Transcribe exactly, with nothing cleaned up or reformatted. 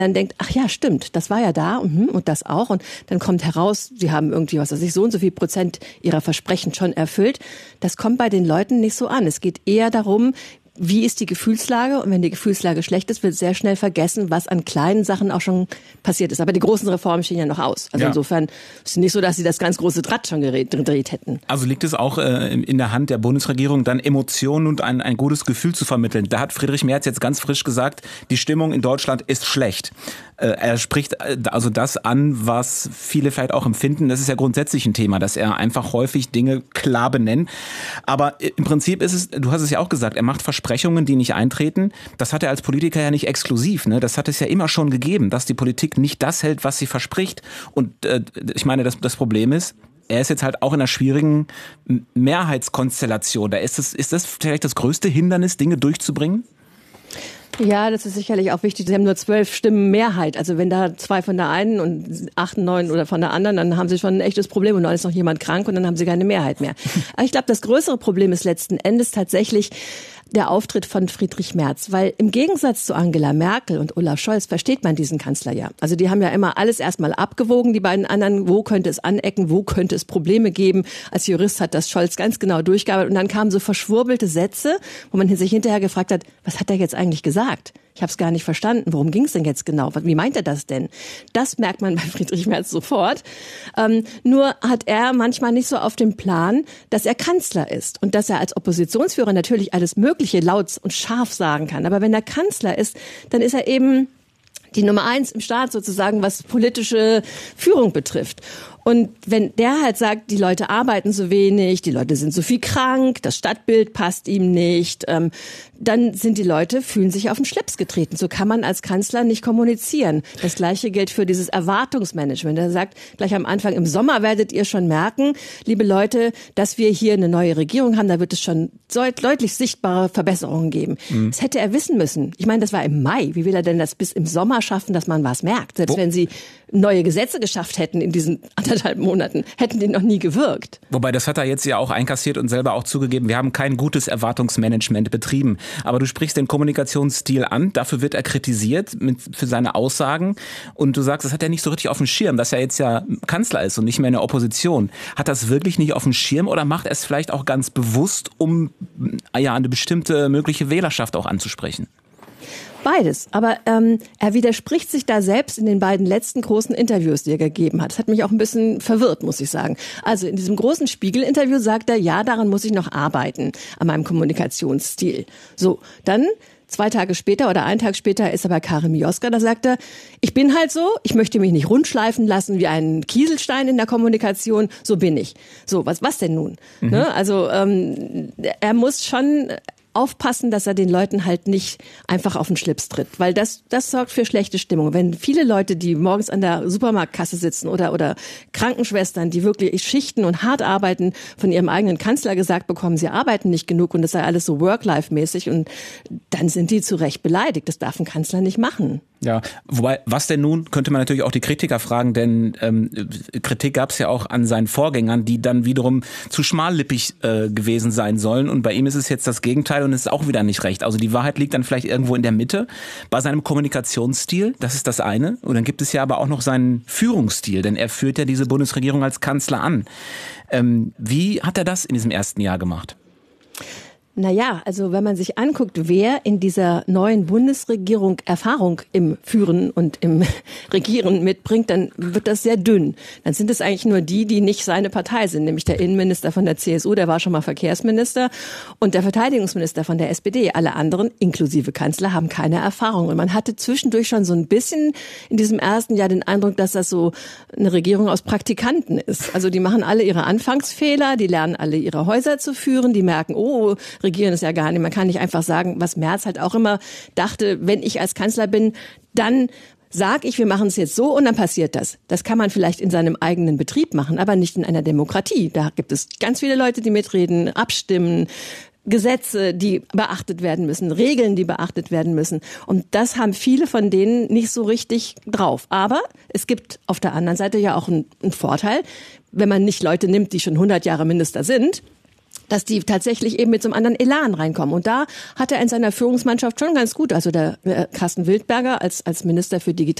dann denkt, ach ja, stimmt, das war ja da und, und das auch. Und dann kommt heraus, sie haben irgendwie, was weiß ich, so und so viel Prozent ihrer Versprechen schon erfüllt. Das kommt bei den Leuten nicht so an. Es geht eher darum, wie ist die Gefühlslage? Und wenn die Gefühlslage schlecht ist, wird sehr schnell vergessen, was an kleinen Sachen auch schon passiert ist. Aber die großen Reformen stehen ja noch aus. Also ja. Insofern ist es nicht so, dass sie das ganz große Draht schon gedreht hätten. Also liegt es auch äh, in der Hand der Bundesregierung, dann Emotionen und ein, ein gutes Gefühl zu vermitteln. Da hat Friedrich Merz jetzt ganz frisch gesagt, die Stimmung in Deutschland ist schlecht. Äh, er spricht also das an, was viele vielleicht auch empfinden. Das ist ja grundsätzlich ein Thema, dass er einfach häufig Dinge klar benennt. Aber im Prinzip ist es, du hast es ja auch gesagt, er macht Versprechungen, die nicht eintreten. Das hat er als Politiker ja nicht exklusiv. Ne? Das hat es ja immer schon gegeben, dass die Politik nicht das hält, was sie verspricht. Und äh, ich meine, das, das Problem ist, er ist jetzt halt auch in einer schwierigen Mehrheitskonstellation. Da ist es, ist das vielleicht das größte Hindernis, Dinge durchzubringen? Ja, das ist sicherlich auch wichtig. Sie haben nur zwölf Stimmen Mehrheit. Also wenn da zwei von der einen und acht, neun oder von der anderen, dann haben sie schon ein echtes Problem und dann ist noch jemand krank und dann haben sie keine Mehrheit mehr. Aber ich glaube, das größere Problem ist letzten Endes tatsächlich der Auftritt von Friedrich Merz, weil im Gegensatz zu Angela Merkel und Olaf Scholz versteht man diesen Kanzler ja. Also die haben ja immer alles erstmal abgewogen, die beiden anderen, wo könnte es anecken, wo könnte es Probleme geben. Als Jurist hat das Scholz ganz genau durchgearbeitet und dann kamen so verschwurbelte Sätze, wo man sich hinterher gefragt hat, was hat er jetzt eigentlich gesagt? Ich habe es gar nicht verstanden. Worum ging es denn jetzt genau? Wie meint er das denn? Das merkt man bei Friedrich Merz sofort. Ähm, nur hat er manchmal nicht so auf dem Plan, dass er Kanzler ist und dass er als Oppositionsführer natürlich alles Mögliche laut und scharf sagen kann. Aber wenn er Kanzler ist, dann ist er eben die Nummer eins im Staat sozusagen, was politische Führung betrifft. Und wenn der halt sagt, die Leute arbeiten so wenig, die Leute sind so viel krank, das Stadtbild passt ihm nicht, ähm, dann sind die Leute, fühlen sich auf den Schlips getreten. So kann man als Kanzler nicht kommunizieren. Das Gleiche gilt für dieses Erwartungsmanagement. Er sagt gleich am Anfang, im Sommer werdet ihr schon merken, liebe Leute, dass wir hier eine neue Regierung haben, da wird es schon deutlich sichtbare Verbesserungen geben. Mhm. Das hätte er wissen müssen. Ich meine, das war im Mai. Wie will er denn das bis im Sommer schaffen, dass man was merkt? Selbst Wo? wenn sie neue Gesetze geschafft hätten in diesen anderthalb Monaten, hätten die noch nie gewirkt. Wobei, das hat er jetzt ja auch einkassiert und selber auch zugegeben, wir haben kein gutes Erwartungsmanagement betrieben. Aber du sprichst den Kommunikationsstil an, dafür wird er kritisiert mit, für seine Aussagen und du sagst, das hat er nicht so richtig auf dem Schirm, dass er jetzt ja Kanzler ist und nicht mehr in der Opposition. Hat das wirklich nicht auf dem Schirm oder macht er es vielleicht auch ganz bewusst, um ja eine bestimmte mögliche Wählerschaft auch anzusprechen? Beides. Aber ähm, er widerspricht sich da selbst in den beiden letzten großen Interviews, die er gegeben hat. Das hat mich auch ein bisschen verwirrt, muss ich sagen. Also in diesem großen Spiegel-Interview sagt er, ja, daran muss ich noch arbeiten, an meinem Kommunikationsstil. So, dann zwei Tage später oder einen Tag später ist er bei Karin Mioska, da sagt er, ich bin halt so, ich möchte mich nicht rundschleifen lassen wie ein Kieselstein in der Kommunikation, so bin ich. So, was was denn nun? Mhm. Ne? Also ähm, er muss schon aufpassen, dass er den Leuten halt nicht einfach auf den Schlips tritt, weil das das sorgt für schlechte Stimmung. Wenn viele Leute, die morgens an der Supermarktkasse sitzen oder oder Krankenschwestern, die wirklich schichten und hart arbeiten, von ihrem eigenen Kanzler gesagt bekommen, sie arbeiten nicht genug und das sei alles so Work-Life-mäßig und dann sind die zu Recht beleidigt. Das darf ein Kanzler nicht machen. Ja, wobei, was denn nun, könnte man natürlich auch die Kritiker fragen, denn ähm, Kritik gab es ja auch an seinen Vorgängern, die dann wiederum zu schmallippig äh, gewesen sein sollen und bei ihm ist es jetzt das Gegenteil und es ist auch wieder nicht recht. Also die Wahrheit liegt dann vielleicht irgendwo in der Mitte bei seinem Kommunikationsstil, das ist das eine. Und dann gibt es ja aber auch noch seinen Führungsstil, denn er führt ja diese Bundesregierung als Kanzler an. Ähm, wie hat er das in diesem ersten Jahr gemacht? Naja, also wenn man sich anguckt, wer in dieser neuen Bundesregierung Erfahrung im Führen und im Regieren mitbringt, dann wird das sehr dünn. Dann sind es eigentlich nur die, die nicht seine Partei sind, nämlich der Innenminister von der C S U, der war schon mal Verkehrsminister, und der Verteidigungsminister von der S P D. Alle anderen, inklusive Kanzler, haben keine Erfahrung. Und man hatte zwischendurch schon so ein bisschen in diesem ersten Jahr den Eindruck, dass das so eine Regierung aus Praktikanten ist. Also die machen alle ihre Anfangsfehler, die lernen alle ihre Häuser zu führen, die merken, oh, Regieren ist ja gar nicht. Man kann nicht einfach sagen, was Merz halt auch immer dachte, wenn ich als Kanzler bin, dann sag ich, wir machen es jetzt so und dann passiert das. Das kann man vielleicht in seinem eigenen Betrieb machen, aber nicht in einer Demokratie. Da gibt es ganz viele Leute, die mitreden, abstimmen, Gesetze, die beachtet werden müssen, Regeln, die beachtet werden müssen. Und das haben viele von denen nicht so richtig drauf. Aber es gibt auf der anderen Seite ja auch einen, einen Vorteil, wenn man nicht Leute nimmt, die schon hundert Jahre Minister sind. dass die tatsächlich eben mit so einem anderen Elan reinkommen. Und da hat er in seiner Führungsmannschaft schon ganz gut, also der äh, Carsten Wildberger als als Minister für Digitalisierung,